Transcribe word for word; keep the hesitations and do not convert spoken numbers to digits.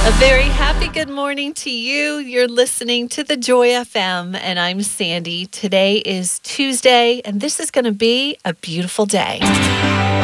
A very happy good morning to you. You're listening to the Joy F M, and I'm Sandy. Today is Tuesday, and this is going to be a beautiful day.